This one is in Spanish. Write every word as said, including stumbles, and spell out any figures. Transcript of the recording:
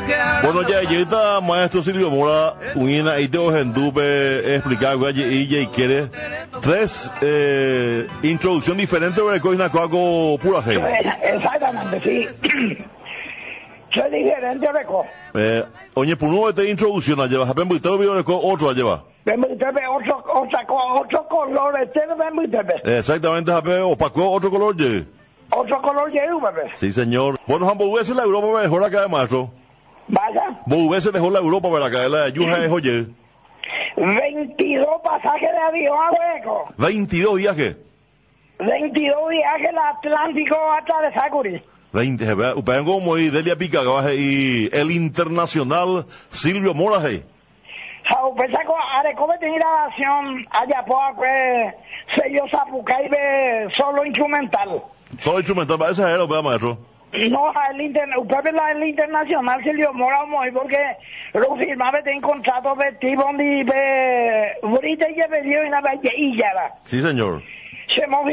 Bueno, ya está maestro Silvio Mora, una y te ojendupe explicar y ya quiere tres eh, introducción diferente sobre coina coaco pura fe. Exactamente, sí. Soy diferente reco. Eh, oye, por uno de introducción a llevar, apenas te lo reco otro a llevar. Otro, otra, otro color, este no me muy Exactamente, apenas opacó otro color, ye. Otro color llevo, bebé. Sí, señor. Bueno, Jambo, ¿ves la Europa mejor acá de maestro? Vaya. ¿Vos ves mejor la Europa para acá de la Yuja es oye? veintidós pasajes de avión a hueco. veintidós viajes. veintidós viajes al Atlántico hasta de Sacuri. veinte, vengo como y Delia Pica, y el internacional Silvio Mora, hey. Sao, pensa con Arecobe tiene grabación allá por que sello Zapucaibe solo instrumental. Solo instrumental, para esa era, maestro. No, el, inter, el internacional Silvio Mora muy porque lo firmaba en contrato de tipo de ahorita ya me dio una vez y ya va. Sí, señor. Se